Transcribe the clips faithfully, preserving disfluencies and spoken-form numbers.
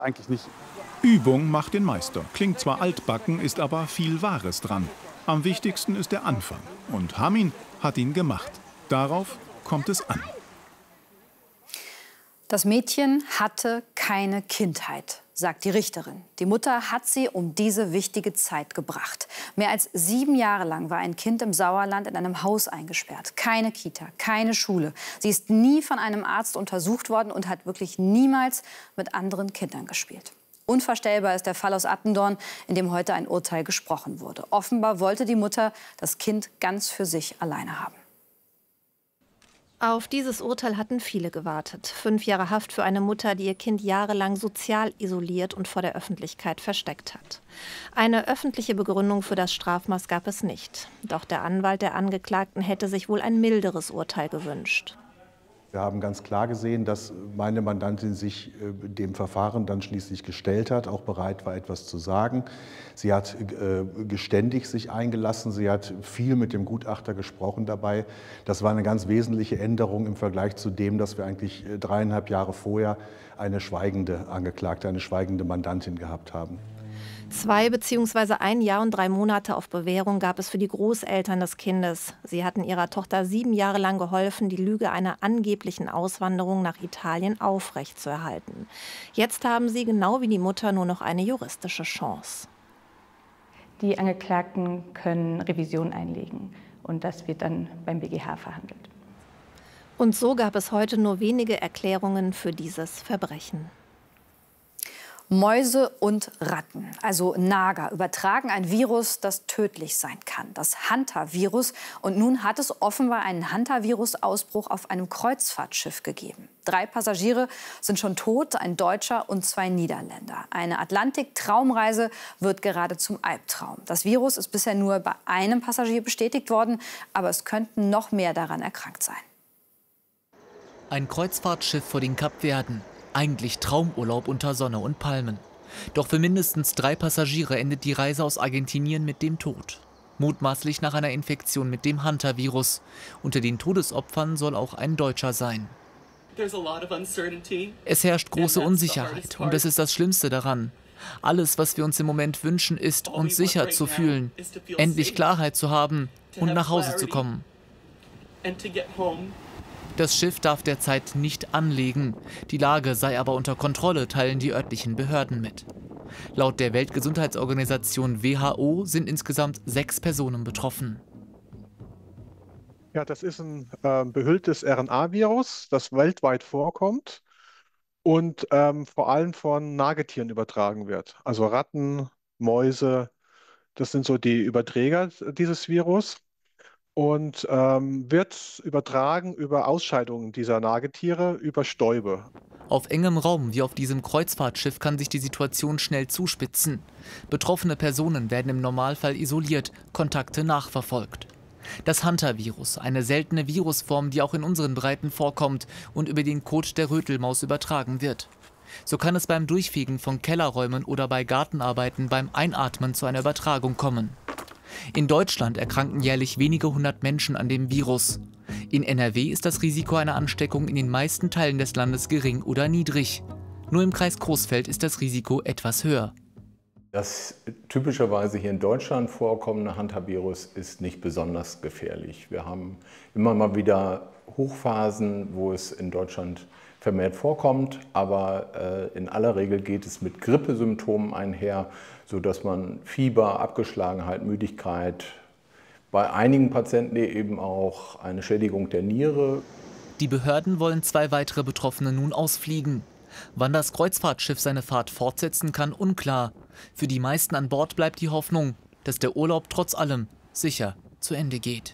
Eigentlich nicht. Übung macht den Meister. Klingt zwar altbacken, ist aber viel Wahres dran. Am wichtigsten ist der Anfang. Und Hamin hat ihn gemacht. Darauf kommt es an. Das Mädchen hatte keine Kindheit, sagt die Richterin. Die Mutter hat sie um diese wichtige Zeit gebracht. Mehr als sieben Jahre lang war ein Kind im Sauerland in einem Haus eingesperrt. Keine Kita, keine Schule. Sie ist nie von einem Arzt untersucht worden und hat wirklich niemals mit anderen Kindern gespielt. Unvorstellbar ist der Fall aus Attendorn, in dem heute ein Urteil gesprochen wurde. Offenbar wollte die Mutter das Kind ganz für sich alleine haben. Auf dieses Urteil hatten viele gewartet. Fünf Jahre Haft für eine Mutter, die ihr Kind jahrelang sozial isoliert und vor der Öffentlichkeit versteckt hat. Eine öffentliche Begründung für das Strafmaß gab es nicht. Doch der Anwalt der Angeklagten hätte sich wohl ein milderes Urteil gewünscht. Wir haben ganz klar gesehen, dass meine Mandantin sich dem Verfahren dann schließlich gestellt hat, auch bereit war, etwas zu sagen. Sie hat geständig sich eingelassen, sie hat viel mit dem Gutachter gesprochen dabei. Das war eine ganz wesentliche Änderung im Vergleich zu dem, dass wir eigentlich dreieinhalb Jahre vorher eine schweigende Angeklagte, eine schweigende Mandantin gehabt haben. Zwei bzw. ein Jahr und drei Monate auf Bewährung gab es für die Großeltern des Kindes. Sie hatten ihrer Tochter sieben Jahre lang geholfen, die Lüge einer angeblichen Auswanderung nach Italien aufrechtzuerhalten. Jetzt haben sie, genau wie die Mutter, nur noch eine juristische Chance. Die Angeklagten können Revision einlegen und das wird dann beim B G H verhandelt. Und so gab es heute nur wenige Erklärungen für dieses Verbrechen. Mäuse und Ratten, also Nager, übertragen ein Virus, das tödlich sein kann, das Hantavirus. Und nun hat es offenbar einen Hantavirus-Ausbruch auf einem Kreuzfahrtschiff gegeben. Drei Passagiere sind schon tot, ein Deutscher und zwei Niederländer. Eine Atlantik-Traumreise wird gerade zum Albtraum. Das Virus ist bisher nur bei einem Passagier bestätigt worden, aber es könnten noch mehr daran erkrankt sein. Ein Kreuzfahrtschiff vor den Kapverden. Eigentlich Traumurlaub unter Sonne und Palmen. Doch für mindestens drei Passagiere endet die Reise aus Argentinien mit dem Tod. Mutmaßlich nach einer Infektion mit dem Hantavirus. Unter den Todesopfern soll auch ein Deutscher sein. Es herrscht große Unsicherheit und das ist das Schlimmste daran. Alles, was wir uns im Moment wünschen, ist, uns sicher zu fühlen, endlich Klarheit zu haben und nach Hause zu kommen. Das Schiff darf derzeit nicht anlegen. Die Lage sei aber unter Kontrolle, teilen die örtlichen Behörden mit. Laut der Weltgesundheitsorganisation W H O sind insgesamt sechs Personen betroffen. Ja, das ist ein äh, behülltes R N A-Virus, das weltweit vorkommt und ähm, vor allem von Nagetieren übertragen wird. Also Ratten, Mäuse, das sind so die Überträger dieses Virus. Und ähm, wird übertragen über Ausscheidungen dieser Nagetiere, über Stäube. Auf engem Raum wie auf diesem Kreuzfahrtschiff kann sich die Situation schnell zuspitzen. Betroffene Personen werden im Normalfall isoliert, Kontakte nachverfolgt. Das Hantavirus, eine seltene Virusform, die auch in unseren Breiten vorkommt und über den Kot der Rötelmaus übertragen wird. So kann es beim Durchfegen von Kellerräumen oder bei Gartenarbeiten beim Einatmen zu einer Übertragung kommen. In Deutschland erkranken jährlich wenige hundert Menschen an dem Virus. In N R W ist das Risiko einer Ansteckung in den meisten Teilen des Landes gering oder niedrig. Nur im Kreis Coesfeld ist das Risiko etwas höher. Das typischerweise hier in Deutschland vorkommende Hantavirus ist nicht besonders gefährlich. Wir haben immer mal wieder Hochphasen, wo es in Deutschland vermehrt vorkommt, aber äh, in aller Regel geht es mit Grippesymptomen einher, sodass man Fieber, Abgeschlagenheit, Müdigkeit, bei einigen Patienten eben auch eine Schädigung der Niere. Die Behörden wollen zwei weitere Betroffene nun ausfliegen. Wann das Kreuzfahrtschiff seine Fahrt fortsetzen kann, unklar. Für die meisten an Bord bleibt die Hoffnung, dass der Urlaub trotz allem sicher zu Ende geht.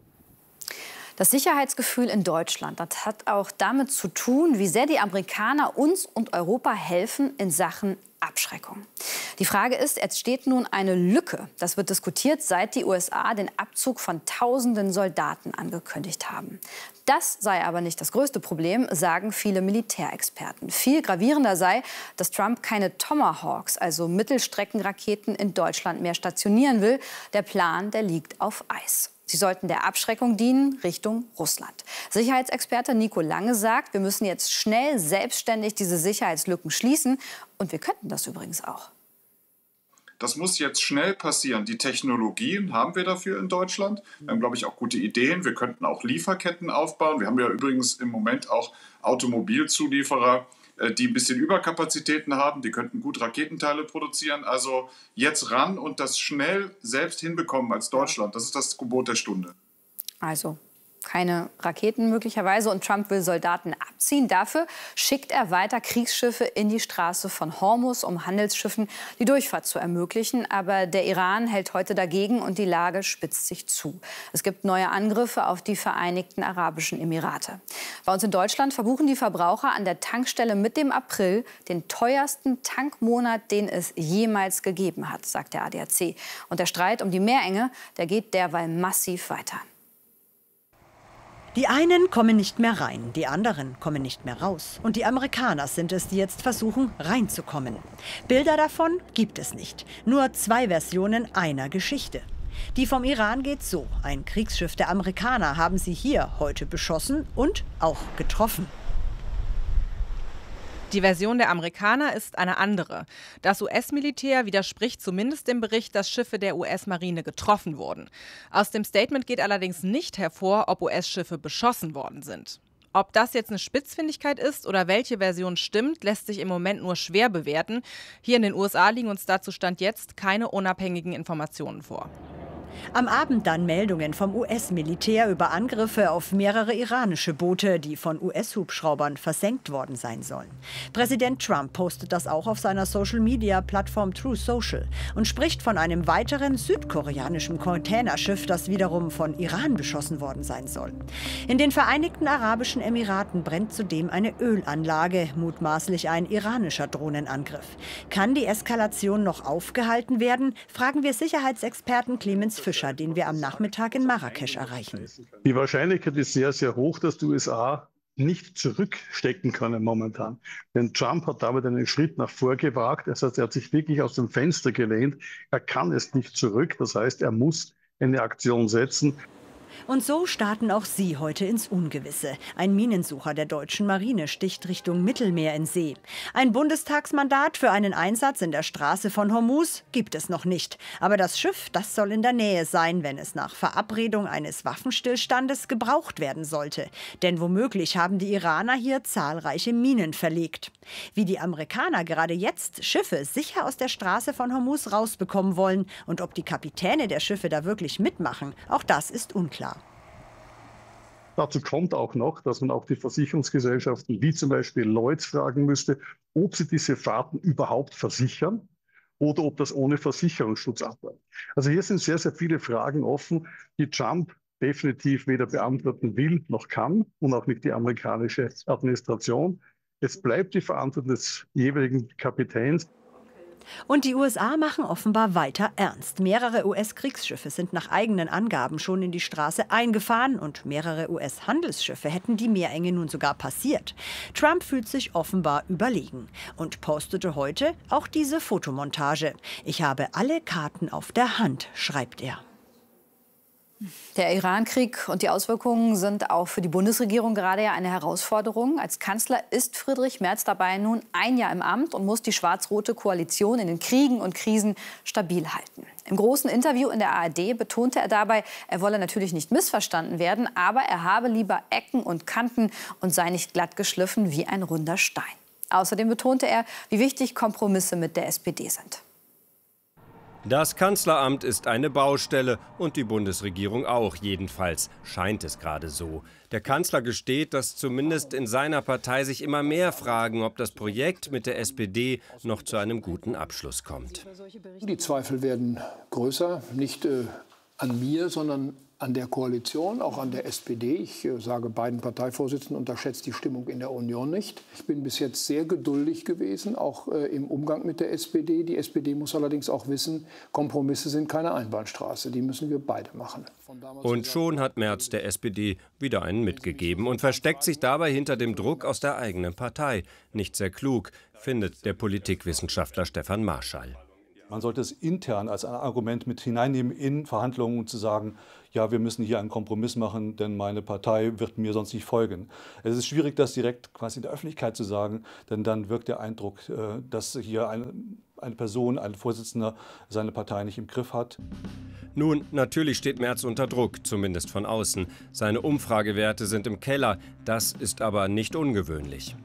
Das Sicherheitsgefühl in Deutschland, das hat auch damit zu tun, wie sehr die Amerikaner uns und Europa helfen in Sachen Abschreckung. Die Frage ist, jetzt steht nun eine Lücke. Das wird diskutiert, seit die U S A den Abzug von tausenden Soldaten angekündigt haben. Das sei aber nicht das größte Problem, sagen viele Militärexperten. Viel gravierender sei, dass Trump keine Tomahawks, also Mittelstreckenraketen, in Deutschland mehr stationieren will. Der Plan, der liegt auf Eis. Sie sollten der Abschreckung dienen Richtung Russland. Sicherheitsexperte Nico Lange sagt, wir müssen jetzt schnell selbstständig diese Sicherheitslücken schließen. Und wir könnten das übrigens auch. Das muss jetzt schnell passieren. Die Technologien haben wir dafür in Deutschland. Wir haben, glaube ich, auch gute Ideen. Wir könnten auch Lieferketten aufbauen. Wir haben ja übrigens im Moment auch Automobilzulieferer, die ein bisschen Überkapazitäten haben. Die könnten gut Raketenteile produzieren. Also jetzt ran und das schnell selbst hinbekommen als Deutschland. Das ist das Gebot der Stunde. Also keine Raketen möglicherweise. Und Trump will Soldaten abziehen. Dafür schickt er weiter Kriegsschiffe in die Straße von Hormuz, um Handelsschiffen die Durchfahrt zu ermöglichen. Aber der Iran hält heute dagegen und die Lage spitzt sich zu. Es gibt neue Angriffe auf die Vereinigten Arabischen Emirate. Bei uns in Deutschland verbuchen die Verbraucher an der Tankstelle mit dem April den teuersten Tankmonat, den es jemals gegeben hat, sagt der A D A C. Und der Streit um die Meerenge, der geht derweil massiv weiter. Die einen kommen nicht mehr rein, die anderen kommen nicht mehr raus. Und die Amerikaner sind es, die jetzt versuchen, reinzukommen. Bilder davon gibt es nicht. Nur zwei Versionen einer Geschichte. Die vom Iran geht so. Ein Kriegsschiff der Amerikaner haben sie hier heute beschossen und auch getroffen. Die Version der Amerikaner ist eine andere. Das U S-Militär widerspricht zumindest dem Bericht, dass Schiffe der U S-Marine getroffen wurden. Aus dem Statement geht allerdings nicht hervor, ob U S-Schiffe beschossen worden sind. Ob das jetzt eine Spitzfindigkeit ist oder welche Version stimmt, lässt sich im Moment nur schwer bewerten. Hier in den U S A liegen uns dazu Stand jetzt keine unabhängigen Informationen vor. Am Abend dann Meldungen vom U S-Militär über Angriffe auf mehrere iranische Boote, die von U S-Hubschraubern versenkt worden sein sollen. Präsident Trump postet das auch auf seiner Social-Media-Plattform Truth Social und spricht von einem weiteren südkoreanischen Containerschiff, das wiederum von Iran beschossen worden sein soll. In den Vereinigten Arabischen Emiraten brennt zudem eine Ölanlage, mutmaßlich ein iranischer Drohnenangriff. Kann die Eskalation noch aufgehalten werden, fragen wir Sicherheitsexperten Clemens Fischer, den wir am Nachmittag in Marrakesch erreichen. Die Wahrscheinlichkeit ist sehr, sehr hoch, dass die U S A nicht zurückstecken können momentan. Denn Trump hat damit einen Schritt nach vor gewagt. Das heißt, er hat sich wirklich aus dem Fenster gelehnt. Er kann es nicht zurück. Das heißt, er muss eine Aktion setzen. Und so starten auch sie heute ins Ungewisse. Ein Minensucher der deutschen Marine sticht Richtung Mittelmeer in See. Ein Bundestagsmandat für einen Einsatz in der Straße von Hormuz gibt es noch nicht. Aber das Schiff, das soll in der Nähe sein, wenn es nach Verabredung eines Waffenstillstandes gebraucht werden sollte. Denn womöglich haben die Iraner hier zahlreiche Minen verlegt. Wie die Amerikaner gerade jetzt Schiffe sicher aus der Straße von Hormuz rausbekommen wollen und ob die Kapitäne der Schiffe da wirklich mitmachen, auch das ist unklar. Dazu kommt auch noch, dass man auch die Versicherungsgesellschaften wie zum Beispiel Lloyds fragen müsste, ob sie diese Fahrten überhaupt versichern oder ob das ohne Versicherungsschutz abläuft. Also hier sind sehr, sehr viele Fragen offen, die Trump definitiv weder beantworten will noch kann und auch nicht die amerikanische Administration. Es bleibt die Verantwortung des jeweiligen Kapitäns. Und die U S A machen offenbar weiter ernst. Mehrere U S-Kriegsschiffe sind nach eigenen Angaben schon in die Straße eingefahren und mehrere U S-Handelsschiffe hätten die Meerenge nun sogar passiert. Trump fühlt sich offenbar überlegen und postete heute auch diese Fotomontage. Ich habe alle Karten auf der Hand, schreibt er. Der Iran-Krieg und die Auswirkungen sind auch für die Bundesregierung gerade ja eine Herausforderung. Als Kanzler ist Friedrich Merz dabei nun ein Jahr im Amt und muss die schwarz-rote Koalition in den Kriegen und Krisen stabil halten. Im großen Interview in der A R D betonte er dabei, er wolle natürlich nicht missverstanden werden, aber er habe lieber Ecken und Kanten und sei nicht glatt geschliffen wie ein runder Stein. Außerdem betonte er, wie wichtig Kompromisse mit der S P D sind. Das Kanzleramt ist eine Baustelle und die Bundesregierung auch, jedenfalls scheint es gerade so. Der Kanzler gesteht, dass zumindest in seiner Partei sich immer mehr fragen, ob das Projekt mit der S P D noch zu einem guten Abschluss kommt. Die Zweifel werden größer, nicht äh, an mir, sondern an der Koalition, auch an der S P D. Ich äh, sage beiden Parteivorsitzenden, unterschätzt die Stimmung in der Union nicht. Ich bin bis jetzt sehr geduldig gewesen, auch äh, im Umgang mit der S P D. Die S P D muss allerdings auch wissen, Kompromisse sind keine Einbahnstraße. Die müssen wir beide machen. Und schon hat Merz der S P D wieder einen mitgegeben und versteckt sich dabei hinter dem Druck aus der eigenen Partei. Nicht sehr klug, findet der Politikwissenschaftler Stefan Marschall. Man sollte es intern als ein Argument mit hineinnehmen in Verhandlungen und zu sagen, ja, wir müssen hier einen Kompromiss machen, denn meine Partei wird mir sonst nicht folgen. Es ist schwierig, das direkt quasi in der Öffentlichkeit zu sagen, denn dann wirkt der Eindruck, dass hier eine, eine Person, ein Vorsitzender seine Partei nicht im Griff hat. Nun, natürlich steht Merz unter Druck, zumindest von außen. Seine Umfragewerte sind im Keller, das ist aber nicht ungewöhnlich.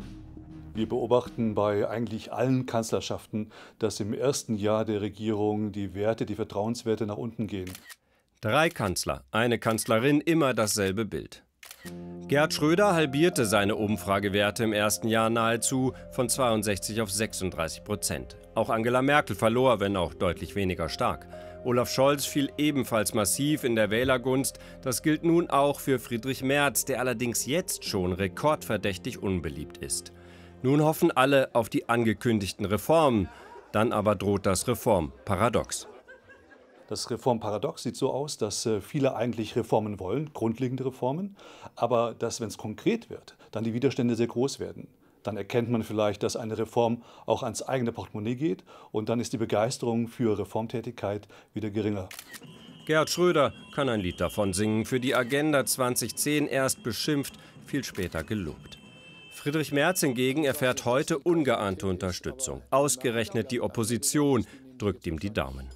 Wir beobachten bei eigentlich allen Kanzlerschaften, dass im ersten Jahr der Regierung die Werte, die Vertrauenswerte nach unten gehen. Drei Kanzler, eine Kanzlerin, immer dasselbe Bild. Gerhard Schröder halbierte seine Umfragewerte im ersten Jahr nahezu von zweiundsechzig auf sechsunddreißig Prozent. Auch Angela Merkel verlor, wenn auch deutlich weniger stark. Olaf Scholz fiel ebenfalls massiv in der Wählergunst. Das gilt nun auch für Friedrich Merz, der allerdings jetzt schon rekordverdächtig unbeliebt ist. Nun hoffen alle auf die angekündigten Reformen. Dann aber droht das Reformparadox. Das Reformparadox sieht so aus, dass viele eigentlich Reformen wollen, grundlegende Reformen, aber dass, wenn es konkret wird, dann die Widerstände sehr groß werden. Dann erkennt man vielleicht, dass eine Reform auch ans eigene Portemonnaie geht und dann ist die Begeisterung für Reformtätigkeit wieder geringer. Gerhard Schröder kann ein Lied davon singen, für die Agenda zweitausendzehn erst beschimpft, viel später gelobt. Friedrich Merz hingegen erfährt heute ungeahnte Unterstützung. Ausgerechnet die Opposition drückt ihm die Daumen.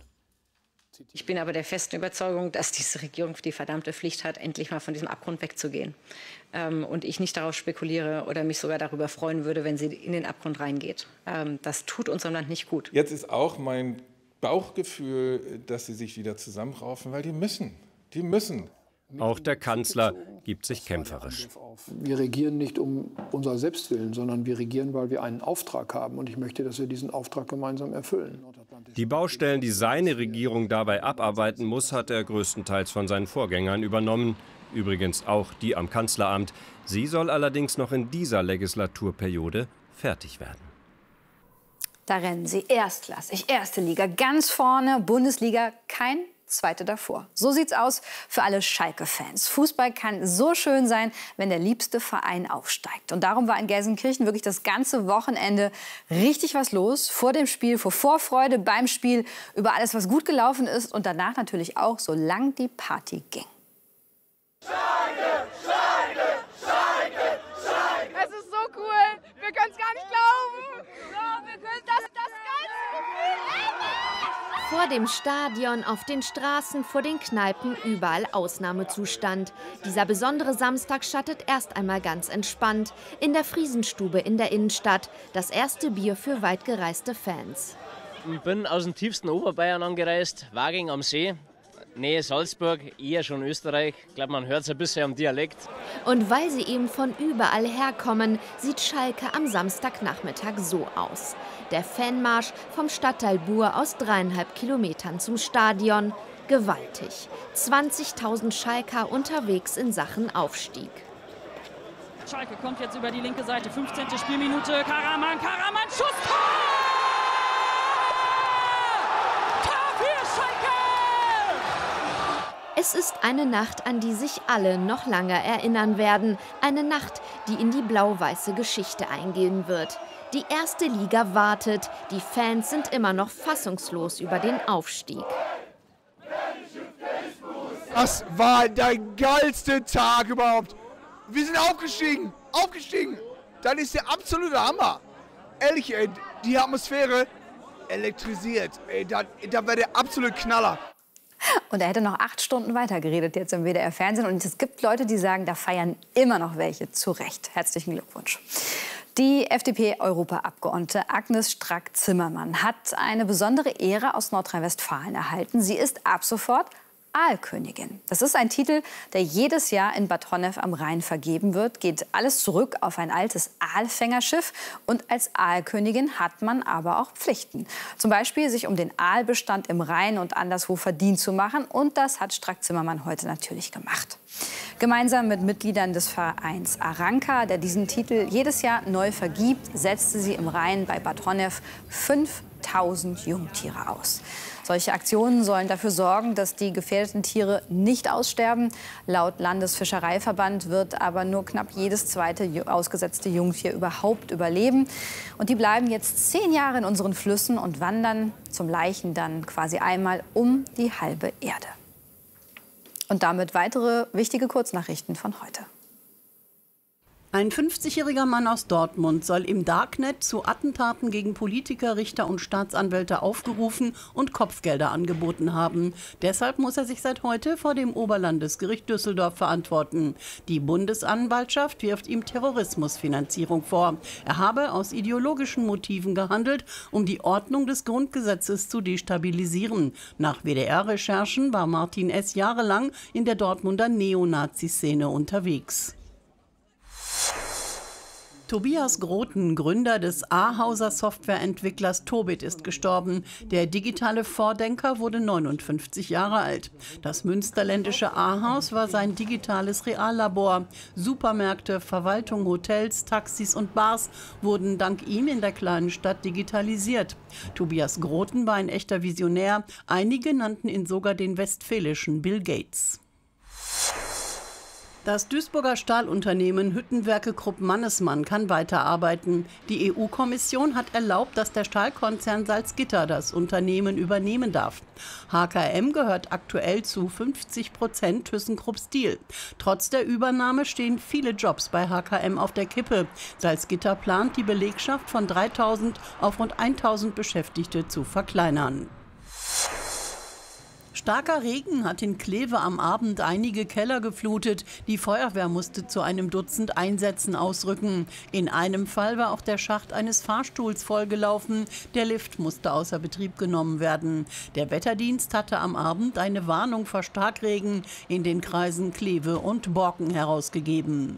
Ich bin aber der festen Überzeugung, dass diese Regierung die verdammte Pflicht hat, endlich mal von diesem Abgrund wegzugehen. Ähm, und ich nicht darauf spekuliere oder mich sogar darüber freuen würde, wenn sie in den Abgrund reingeht. Ähm, das tut unserem Land nicht gut. Jetzt ist auch mein Bauchgefühl, dass sie sich wieder zusammenraufen, weil die müssen. Die müssen. Auch der Kanzler gibt sich kämpferisch. Wir regieren nicht um unser Selbstwillen, sondern wir regieren, weil wir einen Auftrag haben. Und ich möchte, dass wir diesen Auftrag gemeinsam erfüllen. Die Baustellen, die seine Regierung dabei abarbeiten muss, hat er größtenteils von seinen Vorgängern übernommen. Übrigens auch die am Kanzleramt. Sie soll allerdings noch in dieser Legislaturperiode fertig werden. Da rennen sie erstklassig, erste Liga ganz vorne, Bundesliga kein Zweite davor. So sieht's aus für alle Schalke-Fans. Fußball kann so schön sein, wenn der liebste Verein aufsteigt. Und darum war in Gelsenkirchen wirklich das ganze Wochenende richtig was los. Vor dem Spiel, vor Vorfreude beim Spiel, über alles, was gut gelaufen ist und danach natürlich auch, solange die Party ging. Schalke, Schalke, Schalke, Schalke. Es ist so cool. Wir können es gar nicht glauben. So, wir können das, das ganze Gefühl ändern. Vor dem Stadion, auf den Straßen, vor den Kneipen, überall Ausnahmezustand. Dieser besondere Samstag startet erst einmal ganz entspannt. In der Friesenstube in der Innenstadt. Das erste Bier für weit gereiste Fans. Ich bin aus dem tiefsten Oberbayern angereist, Waging am See. Nähe Salzburg, eher schon Österreich. Ich glaube, man hört es ein bisschen am Dialekt. Und weil sie eben von überall herkommen, sieht Schalke am Samstagnachmittag so aus. Der Fanmarsch vom Stadtteil Buhr aus dreieinhalb Kilometern zum Stadion. Gewaltig. zwanzigtausend Schalker unterwegs in Sachen Aufstieg. Schalke kommt jetzt über die linke Seite. fünfzehnte Spielminute. Karaman, Karaman, Schuss! Tor! Tor für Schalke! Es ist eine Nacht, an die sich alle noch lange erinnern werden. Eine Nacht, die in die blau-weiße Geschichte eingehen wird. Die erste Liga wartet. Die Fans sind immer noch fassungslos über den Aufstieg. Das war der geilste Tag überhaupt. Wir sind aufgestiegen. Aufgestiegen. Das ist der absolute Hammer. Ehrlich, ey, die Atmosphäre elektrisiert. Ey, das, das war der absolute Knaller. Und er hätte noch acht Stunden weiter geredet jetzt im W D R-Fernsehen. Und es gibt Leute, die sagen, da feiern immer noch welche. Zu Recht. Herzlichen Glückwunsch. Die F D P-Europaabgeordnete Agnes Strack-Zimmermann hat eine besondere Ehre aus Nordrhein-Westfalen erhalten. Sie ist ab sofort Aalkönigin. Das ist ein Titel, der jedes Jahr in Bad Honnef am Rhein vergeben wird. Geht alles zurück auf ein altes Aalfängerschiff. Und als Aalkönigin hat man aber auch Pflichten. Zum Beispiel sich um den Aalbestand im Rhein und anderswo verdient zu machen. Und das hat Strack-Zimmermann heute natürlich gemacht. Gemeinsam mit Mitgliedern des Vereins Aranka, der diesen Titel jedes Jahr neu vergibt, setzte sie im Rhein bei Bad Honnef fünf tausend Jungtiere aus. Solche Aktionen sollen dafür sorgen, dass die gefährdeten Tiere nicht aussterben. Laut Landesfischereiverband wird aber nur knapp jedes zweite ausgesetzte Jungtier überhaupt überleben. Und die bleiben jetzt zehn Jahre in unseren Flüssen und wandern zum Leichen dann quasi einmal um die halbe Erde. Und damit weitere wichtige Kurznachrichten von heute. Ein fünfzigjähriger Mann aus Dortmund soll im Darknet zu Attentaten gegen Politiker, Richter und Staatsanwälte aufgerufen und Kopfgelder angeboten haben. Deshalb muss er sich seit heute vor dem Oberlandesgericht Düsseldorf verantworten. Die Bundesanwaltschaft wirft ihm Terrorismusfinanzierung vor. Er habe aus ideologischen Motiven gehandelt, um die Ordnung des Grundgesetzes zu destabilisieren. Nach W D R-Recherchen war Martin S. jahrelang in der Dortmunder Neonazi-Szene unterwegs. Tobias Groten, Gründer des Ahauser Softwareentwicklers Tobit, ist gestorben. Der digitale Vordenker wurde neunundfünfzig Jahre alt. Das münsterländische Ahaus war sein digitales Reallabor. Supermärkte, Verwaltung, Hotels, Taxis und Bars wurden dank ihm in der kleinen Stadt digitalisiert. Tobias Groten war ein echter Visionär. Einige nannten ihn sogar den westfälischen Bill Gates. Das Duisburger Stahlunternehmen Hüttenwerke Krupp Mannesmann kann weiterarbeiten. Die E U-Kommission hat erlaubt, dass der Stahlkonzern Salzgitter das Unternehmen übernehmen darf. H K M gehört aktuell zu fünfzig Prozent ThyssenKrupp Steel. Trotz der Übernahme stehen viele Jobs bei H K M auf der Kippe. Salzgitter plant, die Belegschaft von dreitausend auf rund tausend Beschäftigte zu verkleinern. Starker Regen hat in Kleve am Abend einige Keller geflutet. Die Feuerwehr musste zu einem Dutzend Einsätzen ausrücken. In einem Fall war auch der Schacht eines Fahrstuhls vollgelaufen. Der Lift musste außer Betrieb genommen werden. Der Wetterdienst hatte am Abend eine Warnung vor Starkregen in den Kreisen Kleve und Borken herausgegeben.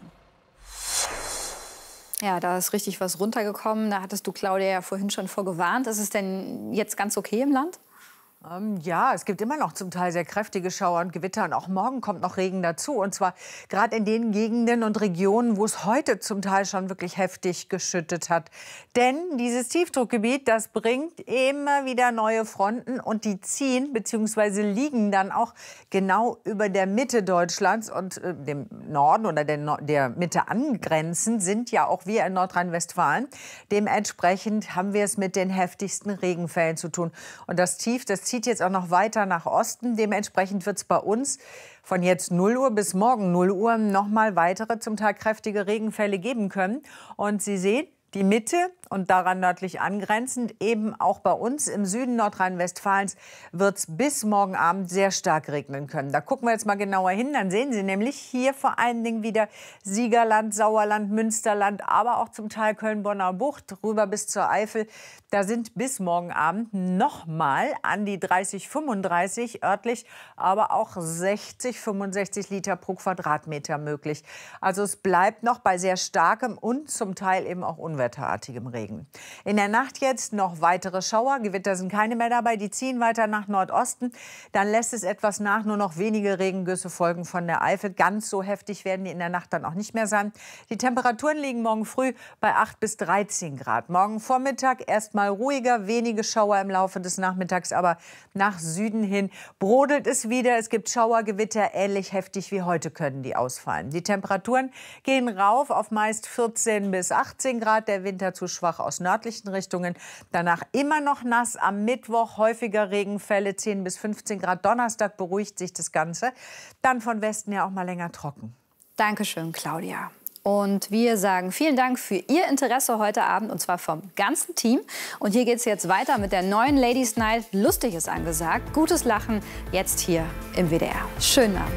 Ja, da ist richtig was runtergekommen. Da hattest du, Claudia, ja vorhin schon vorgewarnt. Ist es denn jetzt ganz okay im Land? Ähm, ja, es gibt immer noch zum Teil sehr kräftige Schauer und Gewitter. Und auch morgen kommt noch Regen dazu. Und zwar gerade in den Gegenden und Regionen, wo es heute zum Teil schon wirklich heftig geschüttet hat. Denn dieses Tiefdruckgebiet, das bringt immer wieder neue Fronten. Und die ziehen bzw. liegen dann auch genau über der Mitte Deutschlands. Und äh, dem Norden oder der, no der Mitte angrenzend sind ja auch wir in Nordrhein-Westfalen. Dementsprechend haben wir es mit den heftigsten Regenfällen zu tun. Und das Tief, das zieht jetzt auch noch weiter nach Osten. Dementsprechend wird es bei uns von jetzt null Uhr bis morgen null Uhr noch mal weitere, zum Teil kräftige Regenfälle geben können. Und Sie sehen, die Mitte und daran nördlich angrenzend, eben auch bei uns im Süden Nordrhein-Westfalens, wird es bis morgen Abend sehr stark regnen können. Da gucken wir jetzt mal genauer hin. Dann sehen Sie nämlich hier vor allen Dingen wieder Siegerland, Sauerland, Münsterland, aber auch zum Teil Köln-Bonner Bucht, rüber bis zur Eifel. Da sind bis morgen Abend noch mal an die dreißig, fünfunddreißig örtlich, aber auch sechzig, fünfundsechzig Liter pro Quadratmeter möglich. Also es bleibt noch bei sehr starkem und zum Teil eben auch unwetterartigem Regen. In der Nacht jetzt noch weitere Schauer. Gewitter sind keine mehr dabei. Die ziehen weiter nach Nordosten. Dann lässt es etwas nach. Nur noch wenige Regengüsse folgen von der Eifel. Ganz so heftig werden die in der Nacht dann auch nicht mehr sein. Die Temperaturen liegen morgen früh bei acht bis dreizehn Grad. Morgen Vormittag erst mal ruhiger. Wenige Schauer im Laufe des Nachmittags. Aber nach Süden hin brodelt es wieder. Es gibt Schauergewitter. Ähnlich heftig wie heute können die ausfallen. Die Temperaturen gehen rauf auf meist vierzehn bis achtzehn Grad. Der Winter zu schwach aus nördlichen Richtungen. Danach immer noch nass. Am Mittwoch häufiger Regenfälle, zehn bis fünfzehn Grad. Donnerstag beruhigt sich das Ganze. Dann von Westen ja auch mal länger trocken. Dankeschön, Claudia. Und wir sagen vielen Dank für Ihr Interesse heute Abend, und zwar vom ganzen Team. Und hier geht es jetzt weiter mit der neuen Ladies Night. Lustig ist angesagt, gutes Lachen jetzt hier im W D R. Schönen Abend.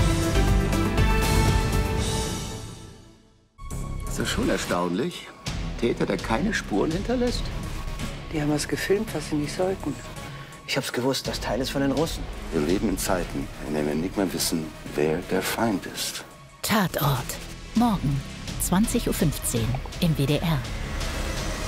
Ist das schon erstaunlich? Täter, der keine Spuren hinterlässt? Die haben was gefilmt, was sie nicht sollten. Ich hab's gewusst, das Teil ist von den Russen. Wir leben in Zeiten, in denen wir nicht mehr wissen, wer der Feind ist. Tatort. Morgen, zwanzig Uhr fünfzehn im W D R.